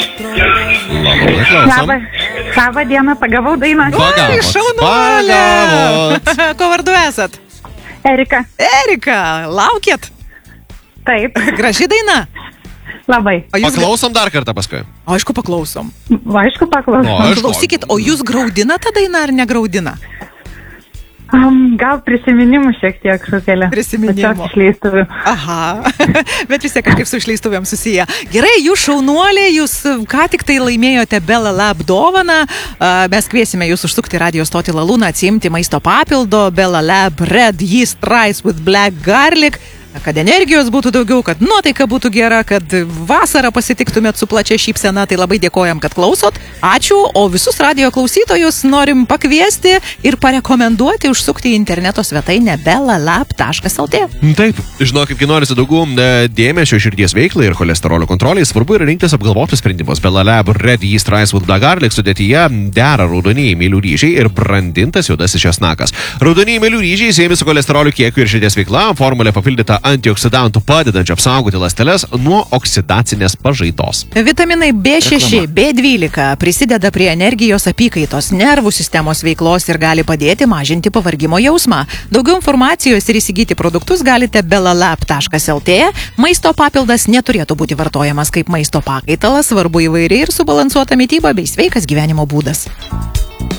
Labai klausom. Labą dieną, pagavau dainą. Pagavot. Ko vardu esat? Erika. Erika, laukėt? Taip, Graži daina. labai. O jūs... Paklausom dar kartą paskui. Aišku, paklausom. Aišku, paklausom. Aišku. Klausykit, o jūs graudina tą dainą ar negraudina? Gal prisiminimų šiek tiek sukelia. Prisiminimų. Pačios išleistuvių. Aha, bet vis tiek kažkaip su išleistuvėm susiję. Gerai, jūs šaunuolė, jūs ką tik tai laimėjote Bella Lab dovaną. Mes kviesime jūs užsukti radio stotį Lalūną, atsiimti maisto papildo Bella Lab Red Yeast Rice with Black Garlic. Kad energijos būtų daugiau, kad nuotaika būtų gera, kad vasarą pasitiktumėt su plačia šypsena, tai labai dėkojam, kad klausot. Ačiū, o visus radio klausytojus norim pakviesti ir parekomenduoti užsukti į interneto svetainę bellalab.lt. Taip, žinokit, kai norite daugiau dėmesio širdies veiklai ir cholesterolio kontroliai, svarbu yra rinktis apgalvotus sprendimus. Bella Lab Red Yeast Rice with Black Garlic sudėtyje dera raudonieji mėlių ryžiai ir brandintas juodasis česnakas. Raudonieji mėlių ryžiai siejami su cholesterolio kiekiu ir širdies veikla, formulė papildyta antioksidantų padedančių apsaugoti ląsteles nuo oksidacinės pažaidos. Vitaminai B6, B12 prisideda prie energijos apykaitos, nervų sistemos veiklos ir gali padėti mažinti pavargimo jausmą. Daugiau informacijos ir įsigyti produktus galite bellalab.lt. Maisto papildas neturėtų būti vartojamas kaip maisto pakaitalas, svarbu įvairi ir subalansuota mityba bei sveikas gyvenimo būdas.